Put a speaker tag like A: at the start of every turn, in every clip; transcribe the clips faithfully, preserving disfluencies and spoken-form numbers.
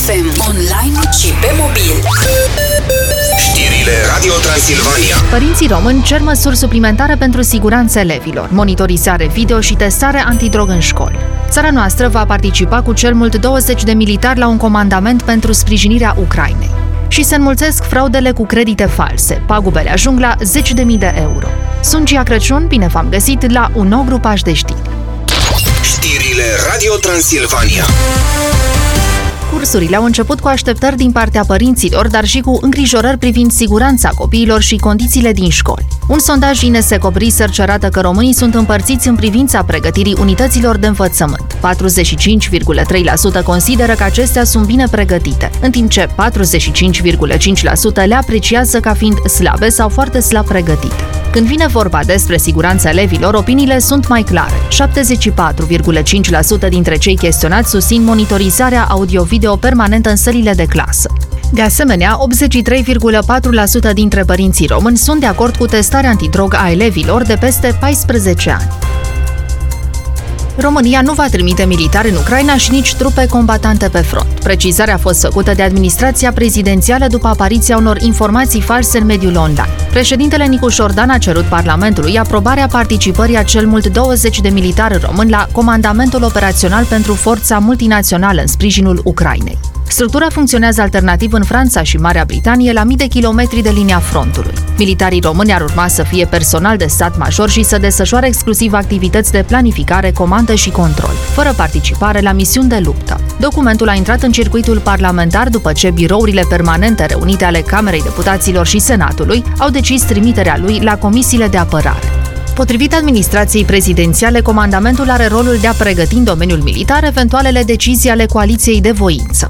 A: F M, online și pe mobil.
B: Știrile Radio Transilvania.
C: Părinții români cer măsuri suplimentare pentru siguranța elevilor, monitorizare video și testare antidrog în școli. Țara noastră va participa cu cel mult douăzeci de militari la un comandament pentru sprijinirea Ucrainei. Și se înmulțesc fraudele cu credite false. Pagubele ajung la zeci de mii de euro. Sunt Gia Crăciun, bine v-am găsit la un nou grupaj de știri.
B: Știrile Radio Transilvania.
C: Cursurile au început cu așteptări din partea părinților, dar și cu îngrijorări privind siguranța copiilor și condițiile din școli. Un sondaj I N S E C O B Research arată că românii sunt împărțiți în privința pregătirii unităților de învățământ. patruzeci și cinci virgulă trei la sută consideră că acestea sunt bine pregătite, în timp ce patruzeci și cinci virgulă cinci la sută le apreciază ca fiind slabe sau foarte slab pregătite. Când vine vorba despre siguranța elevilor, opiniile sunt mai clare. șaptezeci și patru virgulă cinci la sută dintre cei chestionați susțin monitorizarea audio-video permanentă în sălile de clasă. De asemenea, optzeci și trei virgulă patru la sută dintre părinții români sunt de acord cu testarea antidrog a elevilor de peste paisprezece ani. România nu va trimite militari în Ucraina și nici trupe combatante pe front. Precizarea a fost făcută de administrația prezidențială după apariția unor informații false în mediul online. Președintele Nicu Șordan a cerut Parlamentului aprobarea participării a cel mult douăzeci de militari români la Comandamentul Operațional pentru Forța Multinațională în sprijinul Ucrainei. Structura funcționează alternativ în Franța și Marea Britanie la mii de kilometri de linia frontului. Militarii români ar urma să fie personal de stat major și să desfășoare exclusiv activități de planificare, comandă și control, fără participare la misiuni de luptă. Documentul a intrat în circuitul parlamentar după ce birourile permanente reunite ale Camerei Deputaților și Senatului au decis trimiterea lui la comisiile de apărare. Potrivit administrației prezidențiale, comandamentul are rolul de a pregăti în domeniul militar eventualele decizii ale coaliției de voință.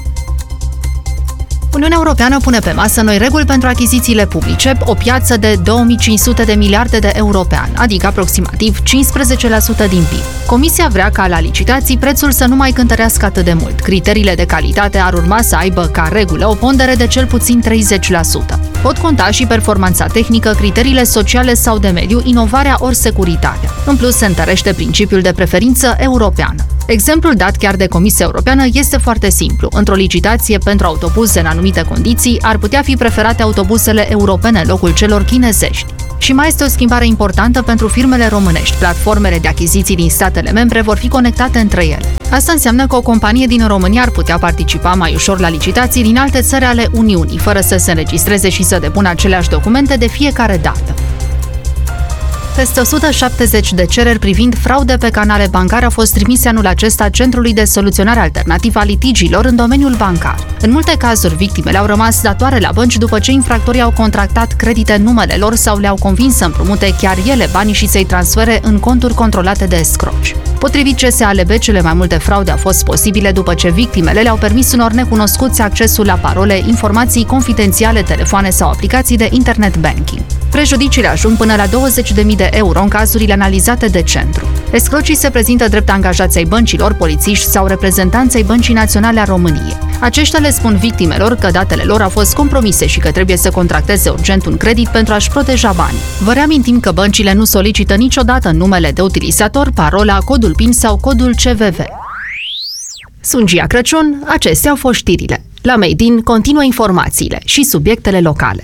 C: Uniunea Europeană pune pe masă noi reguli pentru achizițiile publice, o piață de două mii cinci sute de miliarde de euro pe an, adică aproximativ cincisprezece la sută din P I B. Comisia vrea ca la licitații prețul să nu mai cântărească atât de mult. Criteriile de calitate ar urma să aibă ca regulă o pondere de cel puțin treizeci la sută. Pot conta și performanța tehnică, criteriile sociale sau de mediu, inovarea ori securitatea. În plus, se întărește principiul de preferință europeană. Exemplul dat chiar de Comisia Europeană este foarte simplu. Într-o licitație pentru autobuze în anumite condiții, ar putea fi preferate autobuzele europene în locul celor chinezești. Și mai este o schimbare importantă pentru firmele românești. Platformele de achiziții din statele membre vor fi conectate între ele. Asta înseamnă că o companie din România ar putea participa mai ușor la licitații din alte țări ale Uniunii, fără să se înregistreze și să depună aceleași documente de fiecare dată. Peste o sută șaptezeci de cereri privind fraude pe canale bancare au fost trimise anul acesta Centrului de Soluționare Alternativă a Litigiilor în domeniul bancar. În multe cazuri, victimele au rămas datoare la bănci după ce infractorii au contractat credite în numele lor sau le-au convins să împrumute chiar ele banii și să-i transfere în conturi controlate de escroci. Potrivit C S A L B, cele mai multe fraude au fost posibile după ce victimele le-au permis unor necunoscuți accesul la parole, informații confidențiale, telefoane sau aplicații de internet banking. Prejudiciile ajung până la douăzeci de mii de euro în cazurile analizate de centru. Escrocii se prezintă drept angajați ai băncilor, polițiști sau reprezentanți ai Băncii Naționale a României. Aceștia le spun victimelor că datele lor au fost compromise și că trebuie să contracteze urgent un credit pentru a-și proteja banii. Vă reamintim că băncile nu solicită niciodată numele de utilizator, parola, codul PIN sau codul C V V. Sunt Gia Crăciun, acestea au fost știrile. La Made in continuă informațiile și subiectele locale.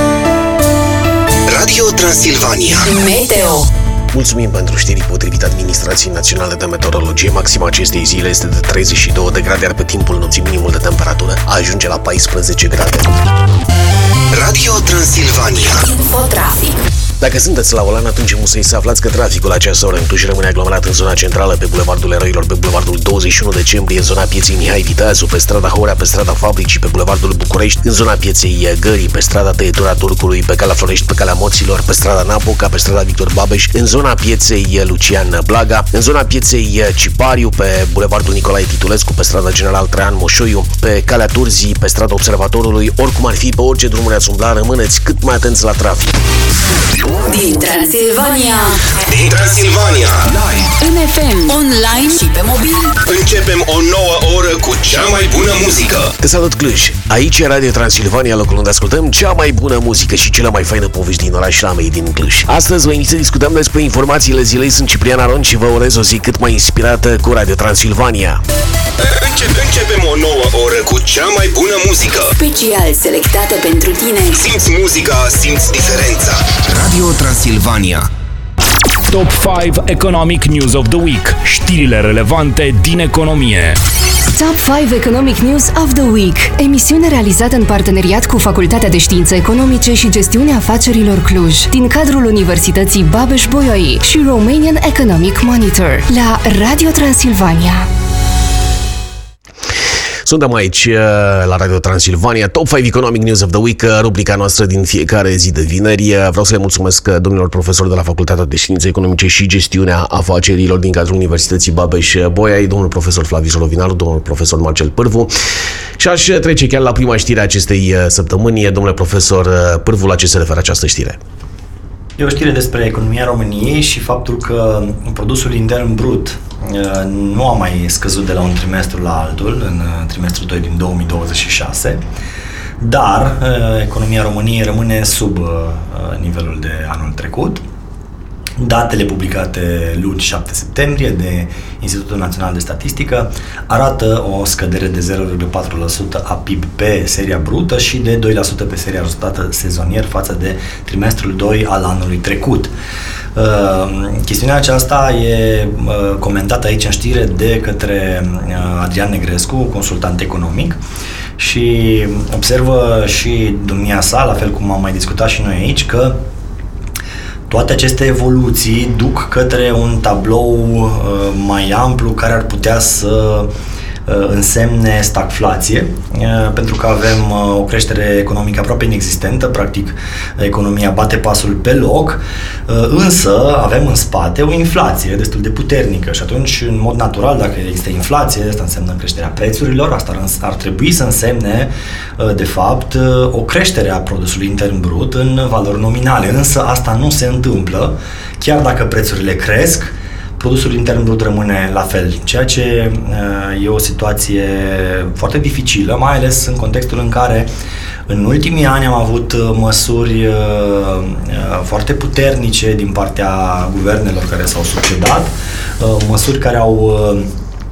B: Radio Transilvania.
A: Meteo.
D: Mulțumim pentru știri. Potrivit Administrației Naționale de Meteorologie, maxima acestei zile este de treizeci și două de grade, iar pe timpul nopții minimul de temperatură ajunge la paisprezece grade.
B: Radio Transilvania.
A: Infotrafic.
D: Dacă sunteți la volan, atunci musai să aflați că traficul la această oră în Cluj rămâne aglomerat în zona centrală, pe Bulevardul Eroilor, pe Bulevardul douăzeci și unu decembrie, în zona pieței Mihai Viteazu, pe strada Horea, pe strada Fabricii, pe Bulevardul București, în zona pieței Gării, pe strada Tăietura Turcului, pe calea Florești, pe calea Moților, pe strada Napoca, pe strada Victor Babeș, în zona pieței Lucian Blaga, în zona pieței Cipariu, pe Bulevardul Nicolae Titulescu, pe strada General Traian Moșoiu, pe calea Turzii, pe strada Observatorului. Oricum ar fi, pe orice drumuri ați umbla, rămâneți cât mai atenți la trafic.
A: Din Transilvania.
B: Din Transilvania.
A: În F M, online și pe mobil.
B: Începem o nouă oră cu cea mai bună muzică.
D: Te salut, Cluj! Aici e Radio Transilvania, locul unde ascultăm cea mai bună muzică și cele mai faine povești din oraș la mei din Cluj. Astăzi vă invit să discutăm despre informațiile zilei. Sunt Ciprian Aron și vă urez o zi cât mai inspirată cu Radio Transilvania.
B: Începe, începem o nouă oră cu cea mai bună muzică.
A: Special selectată pentru tine.
B: Simți muzica, simți diferența.
E: Radio Transilvania.
F: Top cinci Economic News of the Week. Știrile relevante din economie.
G: Top cinci Economic News of the Week. Emisiune realizată în parteneriat cu Facultatea de Științe Economice și Gestiunea Afacerilor Cluj, din cadrul Universității Babeș-Bolyai și Romanian Economic Monitor, la Radio Transilvania.
D: Suntem aici la Radio Transilvania, Top cinci Economic News of the Week, rubrica noastră din fiecare zi de vineri. Vreau să le mulțumesc domnilor profesori de la Facultatea de Științe Economice și Gestiunea Afacerilor din cadrul Universității Babeș-Bolyai, domnul profesor Flaviu Solovinaru, domnul profesor Marcel Pârvu. Și aș trece chiar la prima știre a acestei săptămâni. Domnule profesor Pârvu, la ce se referă această știre?
H: E o știre despre economia României și faptul că produsul intern brut nu a mai scăzut de la un trimestru la altul, în trimestrul doi din două mii douăzeci și șase, dar economia României rămâne sub nivelul de anul trecut. Datele publicate luni șapte septembrie de Institutul Național de Statistică arată o scădere de zero virgulă patru la sută a P I B pe seria brută și de doi la sută pe seria ajustată sezonier față de trimestrul doi al anului trecut. Uh, chestiunea aceasta e uh, comentată aici în știre de către uh, Adrian Negrescu, consultant economic, și observă și domnia sa, la fel cum am mai discutat și noi aici, că toate aceste evoluții duc către un tablou uh, mai amplu care ar putea să uh, însemne stagflație, uh, pentru că avem uh, o creștere economică aproape inexistentă, practic economia bate pasul pe loc, uh, însă avem în spate o inflație destul de puternică și atunci, în mod natural, dacă există inflație, asta înseamnă creșterea prețurilor, asta ar, ar trebui să însemne, uh, de fapt, uh, o creștere a produsului intern brut în valori nominale, însă asta nu se întâmplă, chiar dacă prețurile cresc, produsul intern brut rămâne la fel, ceea ce uh, e o situație foarte dificilă, mai ales în contextul în care în ultimii ani am avut uh, măsuri uh, uh, foarte puternice din partea guvernelor care s-au succedat, uh, măsuri care au uh,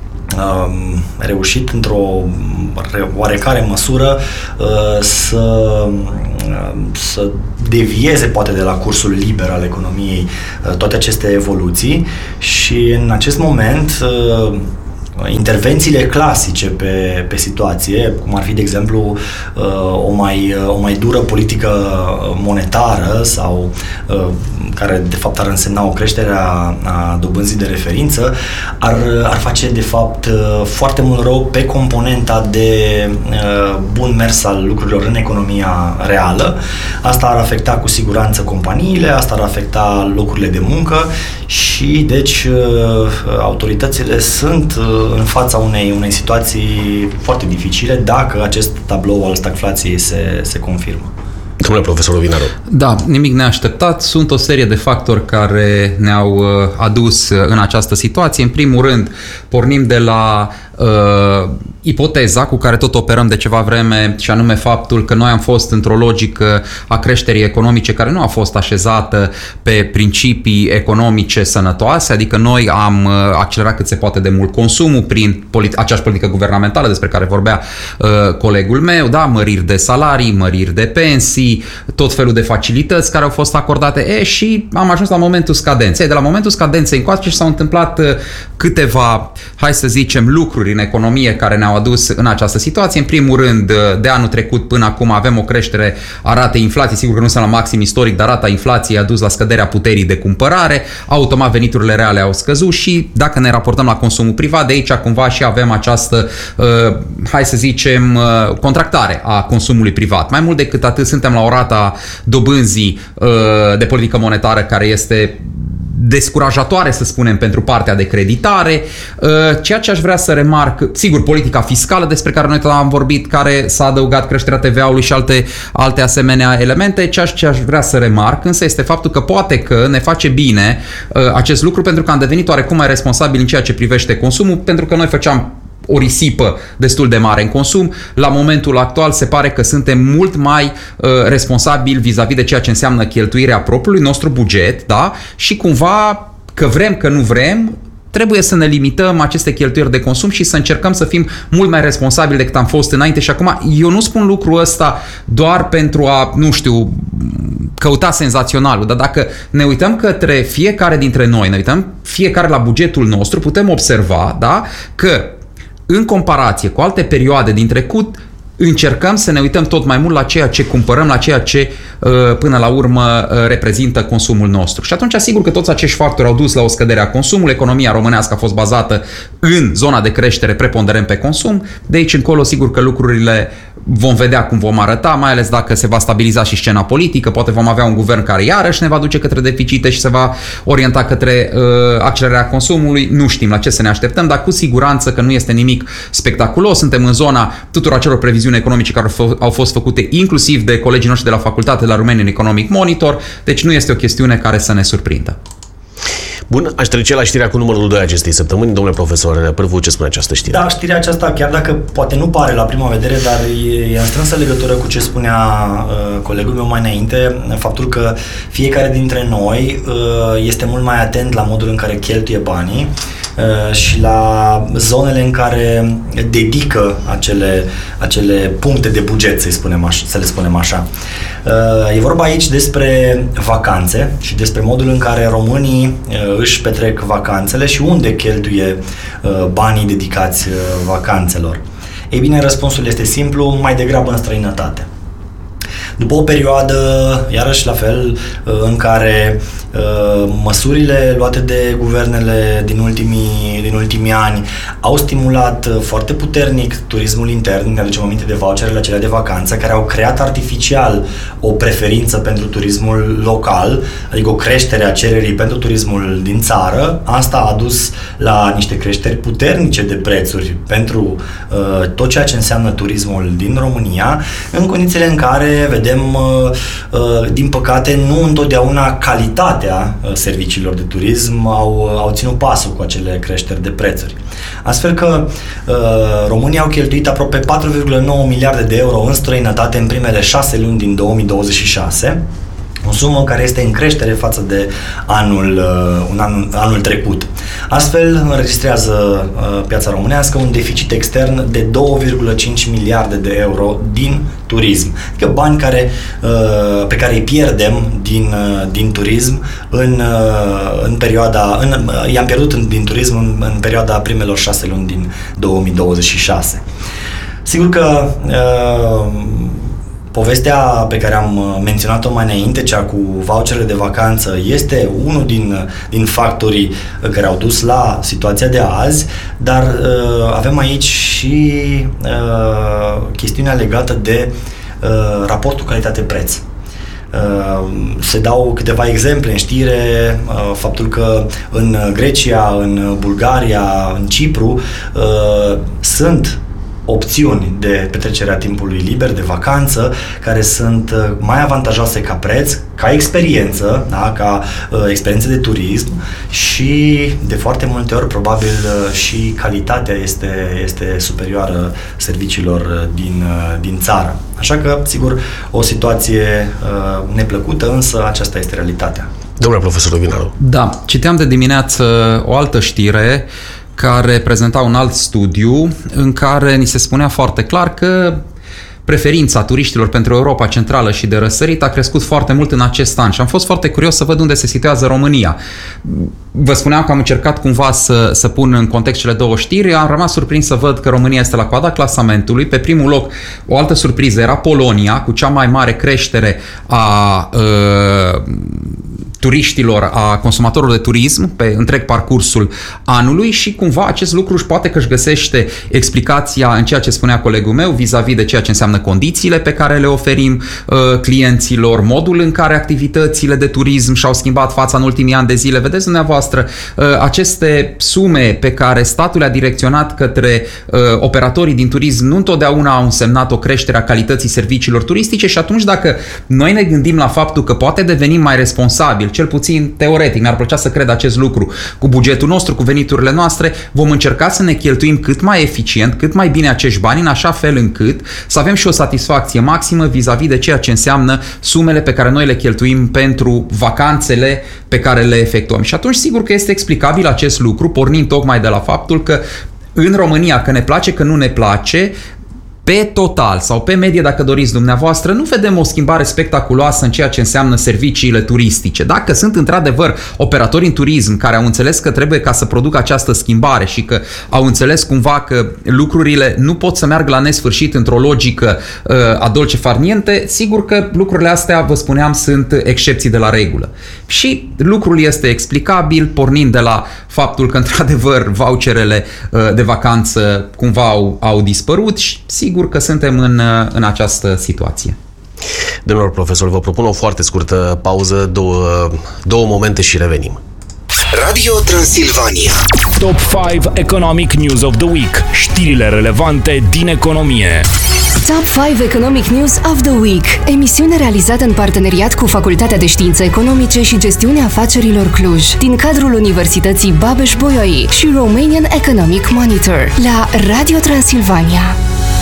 H: Uh, reușit într-o oarecare măsură uh, să, uh, să devieze poate de la cursul liber al economiei uh, toate aceste evoluții și în acest moment uh, intervențiile clasice pe, pe situație, cum ar fi, de exemplu, o mai, o mai dură politică monetară sau care, de fapt, ar însemna o creștere a, a dobânzii de referință, ar, ar face, de fapt, foarte mult rău pe componenta de bun mers al lucrurilor în economia reală. Asta ar afecta cu siguranță companiile, asta ar afecta locurile de muncă și, deci, autoritățile sunt în fața unei, unei situații foarte dificile dacă acest tablou al stagflației se, se confirmă.
D: Domnule profesor Lovinaru.
I: Da, nimic neașteptat. Sunt o serie de factori care ne-au adus în această situație. În primul rând, pornim de la uh, ipoteza cu care tot operăm de ceva vreme, și anume faptul că noi am fost într-o logică a creșterii economice care nu a fost așezată pe principii economice sănătoase, adică noi am accelerat cât se poate de mult consumul prin polit- aceeași politică guvernamentală despre care vorbea uh, colegul meu, da, măriri de salarii, măriri de pensii, tot felul de facilități care au fost acordate, e, și am ajuns la momentul scadenței. De la momentul scadenței încoace s-au întâmplat uh, câteva, hai să zicem, lucruri în economie care ne-au adus în această situație. În primul rând, de anul trecut până acum avem o creștere a ratei inflației, sigur că nu sunt la maxim istoric, dar rata inflației a dus la scăderea puterii de cumpărare, automat veniturile reale au scăzut și dacă ne raportăm la consumul privat, de aici cumva și avem această, uh, hai să zicem, uh, contractare a consumului privat. Mai mult decât atât, suntem la o rata dobânzii uh, de politică monetară care este descurajatoare, să spunem, pentru partea de creditare. Ceea ce aș vrea să remarc, sigur, politica fiscală despre care noi tot am vorbit, care s-a adăugat creșterea T V A-ului și alte, alte asemenea elemente. Ceea ce aș vrea să remarc însă este faptul că poate că ne face bine acest lucru pentru că am devenit oarecum mai responsabili în ceea ce privește consumul, pentru că noi făceam o risipă destul de mare în consum. La momentul actual se pare că suntem mult mai uh, responsabili vis-a-vis de ceea ce înseamnă cheltuirea propriului nostru buget, da? Și cumva, că vrem, că nu vrem, trebuie să ne limităm aceste cheltuieli de consum și să încercăm să fim mult mai responsabili decât am fost înainte. Și acum, eu nu spun lucrul ăsta doar pentru a, nu știu, căuta senzaționalul, dar dacă ne uităm către fiecare dintre noi, ne uităm fiecare la bugetul nostru, putem observa, da, că în comparație cu alte perioade din trecut, încercăm să ne uităm tot mai mult la ceea ce cumpărăm, la ceea ce până la urmă reprezintă consumul nostru. Și atunci, sigur că toți acești factori au dus la o scădere a consumului. Economia românească a fost bazată în zona de creștere preponderent pe consum. De aici încolo, sigur că lucrurile vom vedea cum vom arăta, mai ales dacă se va stabiliza și scena politică. Poate vom avea un guvern care iarăși ne va duce către deficite și se va orienta către uh, accelerarea consumului. Nu știm la ce să ne așteptăm, dar cu siguranță că nu este nimic spectaculos. Suntem în zona tuturor acelor previziuni economice care au fost făcute inclusiv de colegii noștri de la facultate, la Romanian Economic Monitor, deci nu este o chestiune care să ne surprindă.
D: Bun, aș trece la știrea cu numărul doi acestei săptămâni. Domnule profesor Pârvu, ce spune această știre?
H: Da, știrea aceasta, chiar dacă poate nu pare la prima vedere, dar e, e în strânsă legătură cu ce spunea uh, colegul meu mai înainte, faptul că fiecare dintre noi uh, este mult mai atent la modul în care cheltuie banii uh, și la zonele în care dedică acele, acele puncte de buget, să-i spunem așa, să le spunem așa. Uh, e vorba aici despre vacanțe și despre modul în care românii uh, își petrec vacanțele și unde cheltuie uh, banii dedicați uh, vacanțelor. Ei bine, răspunsul este simplu, mai degrabă în străinătate. După o perioadă, iarăși la fel, în care uh, măsurile luate de guvernele din ultimii, din ultimii ani au stimulat uh, foarte puternic turismul intern, ne aducem aminte de voucherele acelea de vacanță, care au creat artificial o preferință pentru turismul local, adică o creștere a cererii pentru turismul din țară. Asta a dus la niște creșteri puternice de prețuri pentru uh, tot ceea ce înseamnă turismul din România, în condițiile în care vedem din păcate, nu întotdeauna calitatea serviciilor de turism au, au ținut pasul cu acele creșteri de prețuri. Astfel că România au cheltuit aproape patru virgulă nouă miliarde de euro în străinătate în primele șase luni din două mii douăzeci și șase, o sumă care este în creștere față de anul, un an, anul trecut. Astfel, înregistrează uh, piața românească un deficit extern de două virgulă cinci miliarde de euro din turism. Adică bani care, uh, pe care îi pierdem din, uh, din turism în, uh, în perioada, în, uh, i-am pierdut în, din turism în, în perioada primelor șase luni din două mii douăzeci și șase. Sigur că uh, povestea pe care am menționat-o mai înainte, cea cu voucherele de vacanță, este unul din, din factorii care au dus la situația de azi, dar uh, avem aici și uh, chestiunea legată de uh, raportul calitate-preț. Uh, se dau câteva exemple în știre, uh, faptul că în Grecia, în Bulgaria, în Cipru uh, sunt opțiuni de petrecere a timpului liber, de vacanță, care sunt mai avantajoase ca preț, ca experiență, da? ca uh, experiență de turism și de foarte multe ori probabil uh, și calitatea este, este superioară serviciilor din, uh, din țară. Așa că, sigur, o situație uh, neplăcută, însă aceasta este realitatea.
D: Domnule profesor Vinaru.
I: Da, citeam de dimineață o altă știre care prezenta un alt studiu în care ni se spunea foarte clar că preferința turiștilor pentru Europa Centrală și de răsărit a crescut foarte mult în acest an și am fost foarte curios să văd unde se situează România. Vă spuneam că am încercat cumva să, să pun în context cele două știri, am rămas surprins să văd că România este la coada clasamentului. Pe primul loc, o altă surpriză era Polonia, cu cea mai mare creștere a uh, turiștilor, a consumatorilor de turism pe întreg parcursul anului și cumva acest lucru își poate că își găsește explicația în ceea ce spunea colegul meu vis-a-vis de ceea ce înseamnă condițiile pe care le oferim uh, clienților, modul în care activitățile de turism și-au schimbat fața în ultimii ani de zile. Vedeți dumneavoastră, uh, aceste sume pe care statul le-a direcționat către uh, operatorii din turism nu întotdeauna au însemnat o creștere a calității serviciilor turistice și atunci dacă noi ne gândim la faptul că poate devenim mai responsabili probabil, cel puțin teoretic, mi-ar plăcea să cred acest lucru, cu bugetul nostru, cu veniturile noastre, vom încerca să ne cheltuim cât mai eficient, cât mai bine acești bani, în așa fel încât să avem și o satisfacție maximă vis-a-vis de ceea ce înseamnă sumele pe care noi le cheltuim pentru vacanțele pe care le efectuăm. Și atunci sigur că este explicabil acest lucru, pornind tocmai de la faptul că în România, că ne place, că nu ne place, pe total sau pe medie, dacă doriți dumneavoastră, nu vedem o schimbare spectaculoasă în ceea ce înseamnă serviciile turistice. Dacă sunt într-adevăr operatori în turism care au înțeles că trebuie ca să producă această schimbare și că au înțeles cumva că lucrurile nu pot să meargă la nesfârșit într-o logică uh, a dolce far niente, sigur că lucrurile astea, vă spuneam, sunt excepții de la regulă. Și lucrul este explicabil pornind de la faptul că într-adevăr voucherele uh, de vacanță cumva au, au dispărut și sigur că suntem în, în această situație.
D: Domnilor profesor, vă propun o foarte scurtă pauză, două, două momente și revenim.
B: Radio Transilvania.
F: Top cinci Economic News of the Week. Știrile relevante din economie.
G: Top cinci Economic News of the Week, emisiune realizată în parteneriat cu Facultatea de Științe Economice și Gestiunea Afacerilor Cluj, din cadrul Universității Babeș-Bolyai și Romanian Economic Monitor, la Radio Transilvania.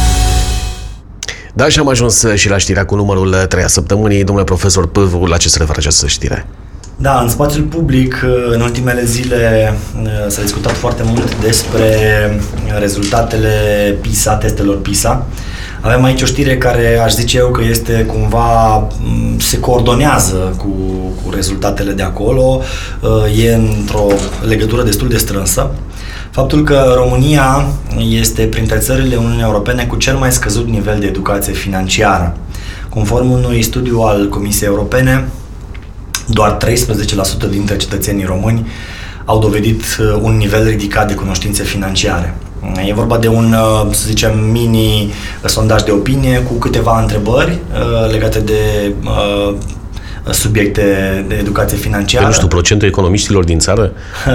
D: Da, și am ajuns și la știrea cu numărul trei a săptămânii. Domnule profesor Pâvu, la ce se referă această știre?
H: Da, în spațiul public, în ultimele zile s-a discutat foarte mult despre rezultatele PISA, testelor PISA. Avem aici o știre care aș zice eu că este cumva, se coordonează cu, cu rezultatele de acolo, e într-o legătură destul de strânsă. Faptul că România este printre țările Uniunii Europene cu cel mai scăzut nivel de educație financiară. Conform unui studiu al Comisiei Europene, doar treisprezece la sută dintre cetățenii români au dovedit un nivel ridicat de cunoștințe financiare. E vorba de un, să zicem, mini sondaj de opinie cu câteva întrebări legate de subiecte de educație financiară.
D: Eu nu știu, procentul economiștilor din țară?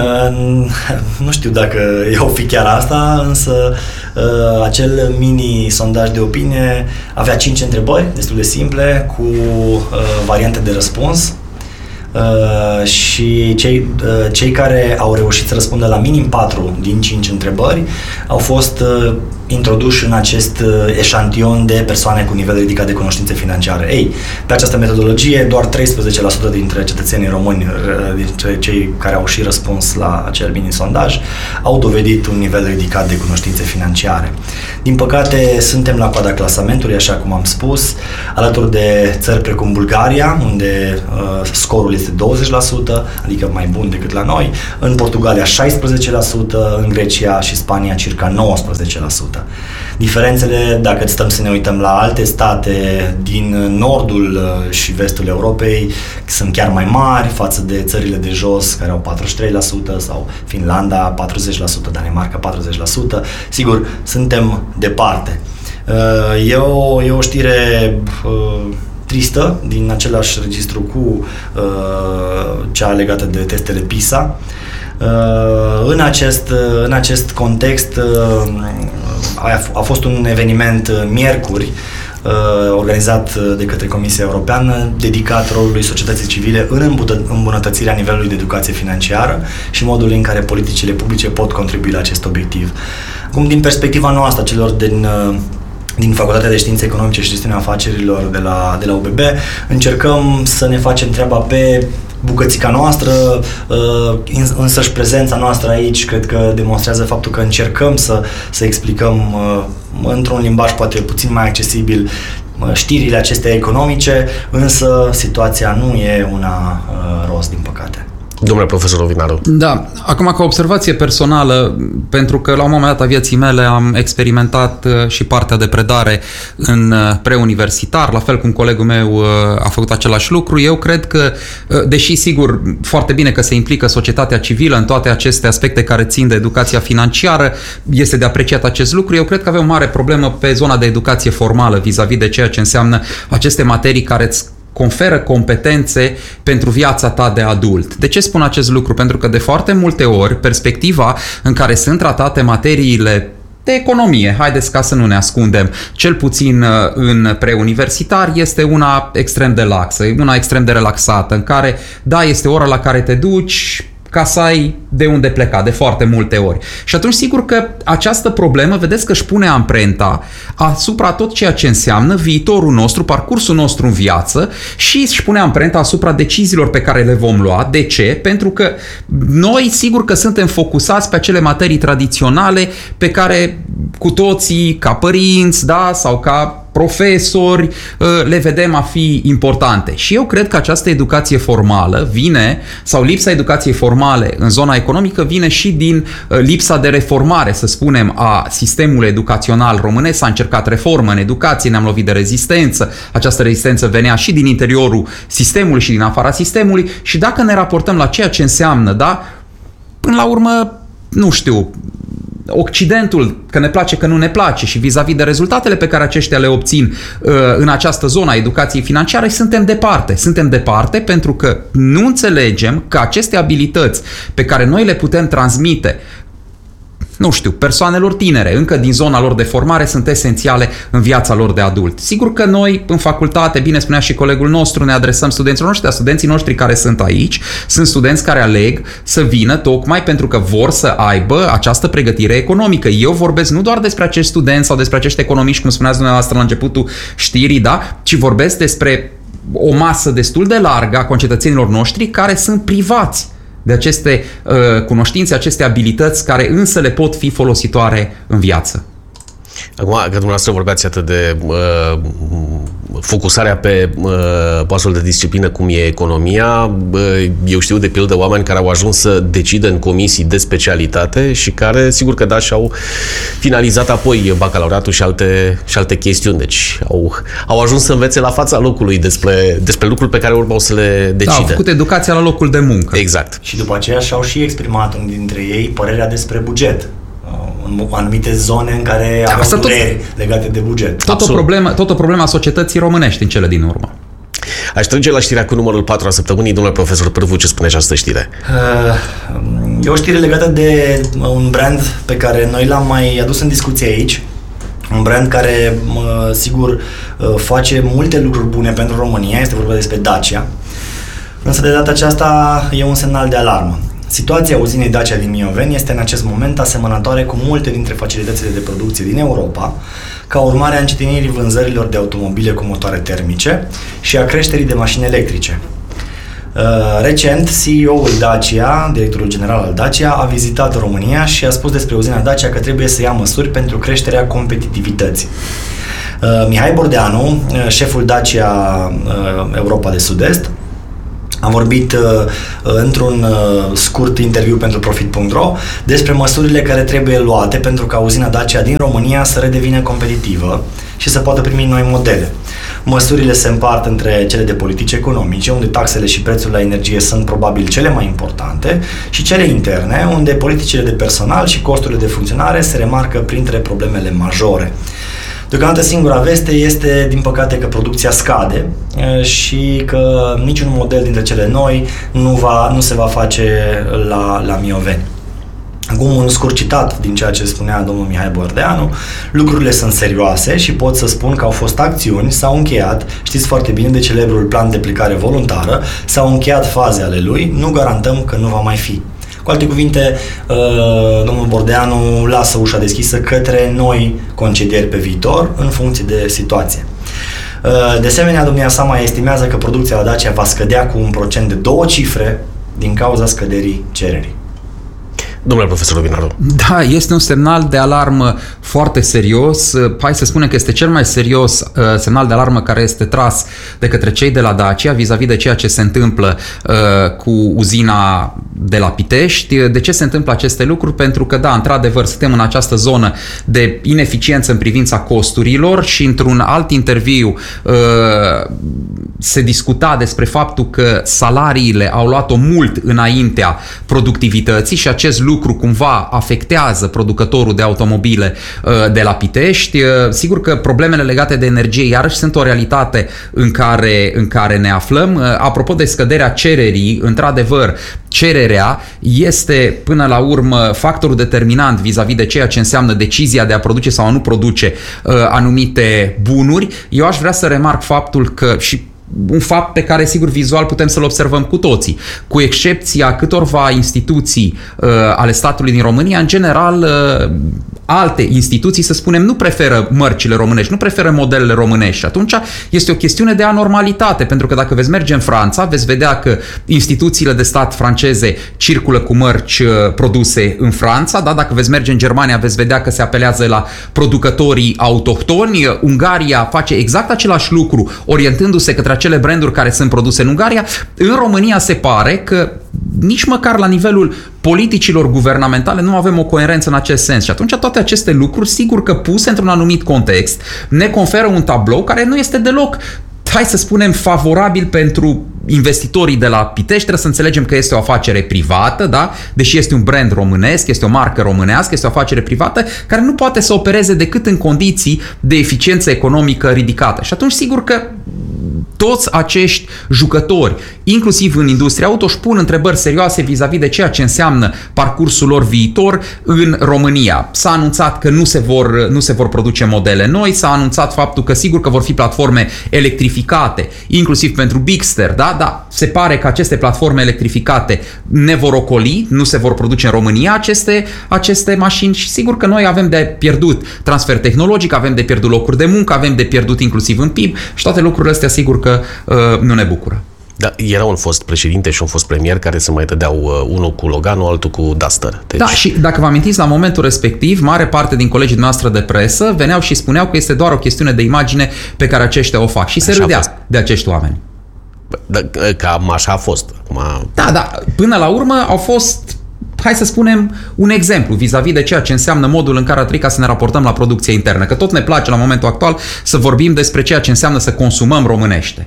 H: Nu știu dacă o fi chiar asta, însă acel mini sondaj de opinie avea cinci întrebări destul de simple cu variante de răspuns. Uh, și cei, uh, cei care au reușit să răspundă la minim patru din cinci întrebări au fost uh, introduși în acest uh, eșantion de persoane cu nivel ridicat de cunoștințe financiare. Ei, pe această metodologie, doar treisprezece la sută dintre cetățenii români, uh, dintre cei care au și răspuns la acel mini-sondaj, au dovedit un nivel ridicat de cunoștințe financiare. Din păcate, suntem la coada clasamentului, așa cum am spus, alături de țări precum Bulgaria, unde uh, scorul este douăzeci la sută, adică mai bun decât la noi, în Portugalia șaisprezece la sută, în Grecia și Spania circa nouăsprezece la sută. Diferențele, dacă stăm să ne uităm la alte state din nordul și vestul Europei, sunt chiar mai mari față de țările de jos, care au patruzeci și trei la sută, sau Finlanda patruzeci la sută, Danemarca patruzeci la sută. Sigur, suntem departe. E o, e o știre tristă, din același registru cu uh, cea legată de testele PISA. Uh, în, acest, în acest context uh, a, a fost un eveniment miercuri uh, organizat de către Comisia Europeană, dedicat rolului societății civile în îmbunătățirea nivelului de educație financiară și modului în care politicile publice pot contribui la acest obiectiv. Acum, din perspectiva noastră, celor din uh, din Facultatea de Științe Economice și Gestiunea Afacerilor de la, de la U B B, încercăm să ne facem treaba pe bucățica noastră, însăși prezența noastră aici cred că demonstrează faptul că încercăm să, să explicăm într-un limbaj poate puțin mai accesibil știrile acestea economice, însă situația nu e una roz, din păcate.
D: Domnule profesor Ovinaru.
I: Da, acum ca observație personală, pentru că la un moment dat a vieții mele am experimentat și partea de predare în preuniversitar, la fel cum colegul meu a făcut același lucru, eu cred că, deși sigur foarte bine că se implică societatea civilă în toate aceste aspecte care țin de educația financiară, este de apreciat acest lucru, eu cred că avem o mare problemă pe zona de educație formală vis-a-vis de ceea ce înseamnă aceste materii care îți conferă competențe pentru viața ta de adult. De ce spun acest lucru? Pentru că de foarte multe ori perspectiva în care sunt tratate materiile de economie, haideți ca să nu ne ascundem, cel puțin în preuniversitar, este una extrem de laxă, una extrem de relaxată, în care, da, este ora la care te duci ca să ai de unde pleca, de foarte multe ori. Și atunci, sigur că această problemă, vedeți că își pune amprenta asupra tot ceea ce înseamnă viitorul nostru, parcursul nostru în viață și își pune amprenta asupra deciziilor pe care le vom lua. De ce? Pentru că noi, sigur că suntem focusați pe acele materii tradiționale pe care cu toții, ca părinți, da, sau ca profesori, le vedem a fi importante. Și eu cred că această educație formală vine, sau lipsa educației formale în zona economică vine și din lipsa de reformare, să spunem, a sistemului educațional românesc. S-a încercat reformă în educație, ne-am lovit de rezistență. Această rezistență venea și din interiorul sistemului și din afara sistemului și dacă ne raportăm la ceea ce înseamnă, da, până la urmă, nu știu, Occidentul, că ne place, că nu ne place și vis-a-vis de rezultatele pe care aceștia le obțin uh, în această zonă a educației financiare, suntem departe. Suntem departe pentru că nu înțelegem că aceste abilități pe care noi le putem transmite, nu știu, persoanelor tinere, încă din zona lor de formare, sunt esențiale în viața lor de adult. Sigur că noi, în facultate, bine spunea și colegul nostru, ne adresăm studenților noștri, dar studenții noștri care sunt aici, sunt studenți care aleg să vină tocmai pentru că vor să aibă această pregătire economică. Eu vorbesc nu doar despre acești studenți sau despre acești economiști, cum spuneați dumneavoastră la începutul știrii, da? Ci vorbesc despre o masă destul de largă a concetățenilor noștri care sunt privați de aceste uh, cunoștințe, aceste abilități care însă le pot fi folositoare în viață.
D: Acum, că dumneavoastră vorbeați atât de uh, focusarea pe uh, pasul de disciplină cum e economia, uh, eu știu de pildă oameni care au ajuns să decidă în comisii de specialitate și care, sigur că da, și-au finalizat apoi bacalaureatul și alte, și alte chestiuni. Deci au, au ajuns să învețe la fața locului despre, despre lucruri pe care urmau să le decidă. Da,
I: au făcut educația la locul de muncă.
D: Exact.
H: Și după aceea și-au și exprimat unii dintre ei părerea despre buget. În anumite zone în care
I: da,
H: aveau dureri legate de buget.
I: Tot o, problemă, tot o problemă a societății românești în cele din urmă.
D: Aș trece la știrea cu numărul patru a săptămânii. Domnule profesor Pârvu, ce spune această știre?
H: E o știre legată de un brand pe care noi l-am mai adus în discuție aici. Un brand care, sigur, face multe lucruri bune pentru România. Este vorba despre Dacia. Însă de data aceasta e un semnal de alarmă. Situația uzinei Dacia din Mioveni este în acest moment asemănătoare cu multe dintre facilitățile de producție din Europa, ca urmare a încetinirii vânzărilor de automobile cu motoare termice și a creșterii de mașini electrice. Recent, C E O-ul Dacia, directorul general al Dacia, a vizitat România și a spus despre uzina Dacia că trebuie să ia măsuri pentru creșterea competitivității. Mihai Bordeanu, șeful Dacia Europa de Sud-Est, am vorbit uh, într-un uh, scurt interviu pentru Profit punct ro despre măsurile care trebuie luate pentru ca uzina Dacia din România să redevină competitivă și să poată primi noi modele. Măsurile se împart între cele de politici economice, unde taxele și prețul la energie sunt probabil cele mai importante, și cele interne, unde politicile de personal și costurile de funcționare se remarcă printre problemele majore. Deocamdată singura veste este, din păcate, că producția scade și că niciun model dintre cele noi nu, va, nu se va face la, la Mioveni. Acum un scurt citat din ceea ce spunea domnul Mihai Bordeanu: lucrurile sunt serioase și pot să spun că au fost acțiuni, s-au încheiat, știți foarte bine de celebrul plan de plecare voluntară, s-au încheiat faze ale lui, nu garantăm că nu va mai fi. Cu alte cuvinte, domnul Bordeanu lasă ușa deschisă către noi concedieri pe viitor, în funcție de situație. De asemenea, domnia sa mai estimează că producția la Dacia va scădea cu un procent de două cifre din cauza scăderii cererii.
D: Domnule profesor Robinaru.
I: Da, este un semnal de alarmă foarte serios. Hai să spunem că este cel mai serios uh, semnal de alarmă care este tras de către cei de la Dacia vis-a-vis de ceea ce se întâmplă uh, cu uzina de la Pitești. De ce se întâmplă aceste lucruri? Pentru că, da, într-adevăr, suntem în această zonă de ineficiență în privința costurilor și într-un alt interviu uh, se discuta despre faptul că salariile au luat-o mult înaintea productivității și acest lucru cumva afectează producătorul de automobile de la Pitești. Sigur că problemele legate de energie iarăși sunt o realitate în care, în care ne aflăm. Apropo de scăderea cererii, într-adevăr, cererea este până la urmă factorul determinant vis-a-vis de ceea ce înseamnă decizia de a produce sau a nu produce uh, anumite bunuri. Eu aș vrea să remarc faptul că și un fapt pe care sigur vizual putem să-l observăm cu toții, cu excepția câtorva instituții uh, ale statului din România, în general uh, alte instituții, să spunem, nu preferă mărcile românești, nu preferă modelele românești și atunci este o chestiune de anormalitate, pentru că dacă veți merge în Franța, veți vedea că instituțiile de stat franceze circulă cu mărci uh, produse în Franța, da? Dacă veți merge în Germania, veți vedea că se apelează la producătorii autohtoni. Ungaria face exact același lucru, orientându-se către acele branduri care sunt produse în Ungaria. În România se pare că nici măcar la nivelul politicilor guvernamentale nu avem o coerență în acest sens. Și atunci toate aceste lucruri, sigur că puse într-un anumit context, ne conferă un tablou care nu este deloc, hai să spunem, favorabil pentru investitorii de la Pitești. Trebuie să înțelegem că este o afacere privată, da? Deși este un brand românesc, este o marcă românească, este o afacere privată care nu poate să opereze decât în condiții de eficiență economică ridicată. Și atunci sigur că toți acești jucători, inclusiv în industria auto, își pun întrebări serioase vis-a-vis de ceea ce înseamnă parcursul lor viitor în România. S-a anunțat că nu se vor, nu se vor produce modele noi, s-a anunțat faptul că sigur că vor fi platforme electrificate, inclusiv pentru Bigster, da? Dar se pare că aceste platforme electrificate ne vor ocoli, nu se vor produce în România aceste, aceste mașini și sigur că noi avem de pierdut transfer tehnologic, avem de pierdut locuri de muncă, avem de pierdut inclusiv în P I B și toate lucrurile astea sigur că uh, nu ne bucură.
D: Da, era un fost președinte și un fost premier care se mai dădeau uh, unul cu Loganul, altul cu Duster. Deci...
I: Da, și dacă vă amintiți, la momentul respectiv, mare parte din colegii noastre de presă veneau și spuneau că este doar o chestiune de imagine pe care aceștia o fac și se râdea de acești oameni.
D: Da, cam așa a fost. Acum...
I: Da, da, până la urmă au fost, hai să spunem, un exemplu vis-a-vis de ceea ce înseamnă modul în care ar trebui ca să ne raportăm la producția internă, că tot ne place la momentul actual să vorbim despre ceea ce înseamnă să consumăm românește.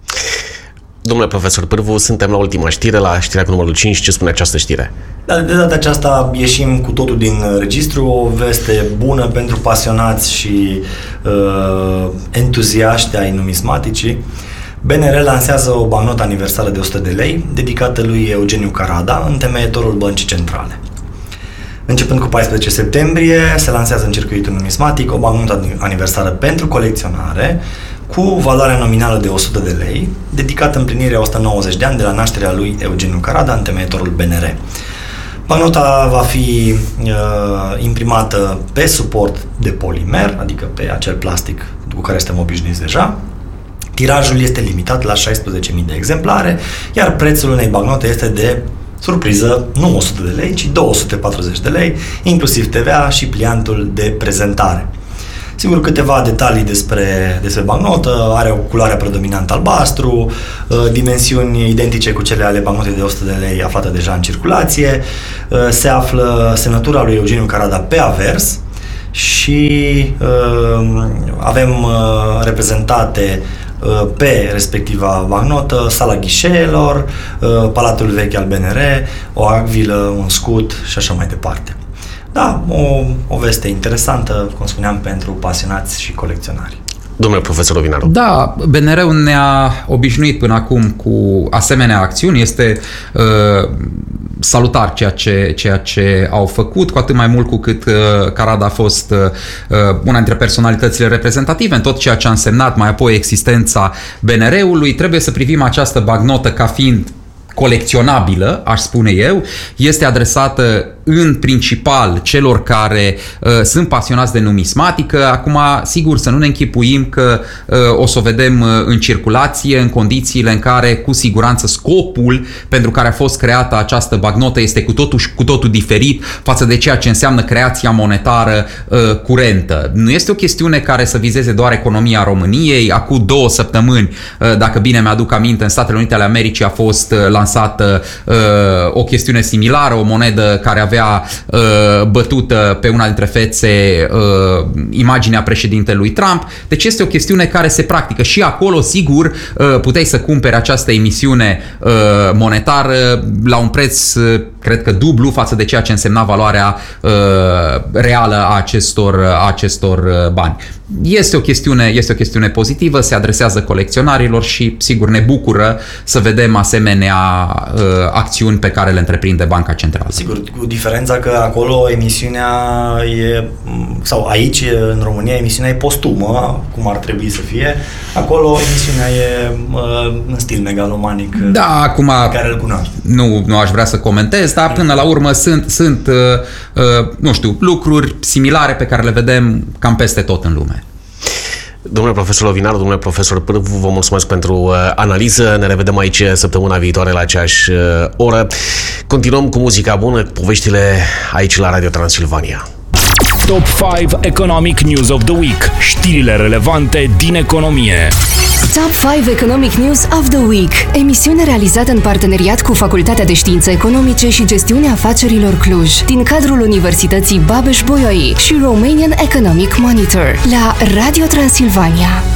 D: Domnule profesor Pârvu, suntem la ultima știre, la știrea cu numărul cinci. Ce spune această știre?
H: Da, de data aceasta ieșim cu totul din registru, o veste bună pentru pasionați și uh, entuziaști ai numismaticii. B N R lansează o bancnotă aniversară de o sută de lei, dedicată lui Eugeniu Carada, întemeietorul Băncii Centrale. Începând cu paisprezece septembrie, se lansează în circuitul numismatic o bancnotă aniversară pentru colecționare, cu valoarea nominală de o sută de lei, dedicată împlinirea o sută nouăzeci de ani de la nașterea lui Eugeniu Carada, întemeietorul B N R. Bancnota va fi uh, imprimată pe suport de polimer, adică pe acel plastic cu care suntem obișnuiți deja. Tirajul este limitat la șaisprezece mii de exemplare, iar prețul unei bancnote este de, surpriză, nu o sută de lei, ci două sute patruzeci de lei, inclusiv T V A și pliantul de prezentare. Sigur, câteva detalii despre, despre bancnotă: are o culoare predominant albastru, dimensiuni identice cu cele ale bancnotei de o sută de lei aflată deja în circulație, se află semnătura lui Eugeniu Carada pe avers și avem reprezentate pe respectiva bancnotă sala ghișeelor, Palatul Vechi al B N R, o acvilă, un scut și așa mai departe. Da, o, o veste interesantă, cum spuneam, pentru pasionați și colecționari.
D: Domnule profesor Ovinaru.
I: Da, B N R-ul ne-a obișnuit până acum cu asemenea acțiuni. Este uh, salutar ceea ce, ceea ce au făcut, cu atât mai mult cu cât uh, Carada a fost uh, una dintre personalitățile reprezentative în tot ceea ce a însemnat mai apoi existența B N R-ului. Trebuie să privim această bancnotă ca fiind colecționabilă, aș spune eu, este adresată în principal celor care uh, sunt pasionați de numismatică. Acum, sigur, să nu ne închipuim că uh, o să o vedem uh, în circulație, în condițiile în care, cu siguranță, scopul pentru care a fost creată această bancnotă este cu totul, cu totul diferit față de ceea ce înseamnă creația monetară uh, curentă. Nu este o chestiune care să vizeze doar economia României. Acum două săptămâni, uh, dacă bine mi-aduc aminte, în Statele Unite ale Americii a fost uh, lansată uh, o chestiune similară, o monedă care avea avea uh, bătută pe una dintre fețe uh, imaginea președintelui Trump. Deci este o chestiune care se practică și acolo, sigur, uh, puteai să cumperi această emisiune uh, monetară la un preț, uh, cred că dublu față de ceea ce însemna valoarea uh, reală a acestor, a acestor uh, bani. Este o chestiune, este o chestiune pozitivă, se adresează colecționarilor și, sigur, ne bucură să vedem asemenea uh, acțiuni pe care le întreprinde Banca Centrală.
H: Sigur, cu diferența că acolo emisiunea e, sau aici, în România, emisiunea e postumă, cum ar trebui să fie. Acolo emisiunea e uh, în stil megalomanic,
I: da, acum,
H: pe care îl cunoaște.
I: Nu, nu aș vrea să comentez, dar până la urmă sunt, sunt uh, uh, nu știu, lucruri similare pe care le vedem cam peste tot în lume.
D: Domnule profesor Lovinaru, domnule profesor Pârvu, vă mulțumesc pentru uh, analiză. Ne revedem aici săptămâna viitoare la aceeași uh, oră. Continuăm cu muzica bună, cu poveștile aici la Radio Transilvania.
F: Top cinci Economic News of the Week. Știrile relevante din economie.
G: Top cinci Economic News of the Week. Emisiune realizată în parteneriat cu Facultatea de Științe Economice și Gestiunea Afacerilor Cluj, din cadrul Universității Babeș-Bolyai și Romanian Economic Monitor, la Radio Transilvania.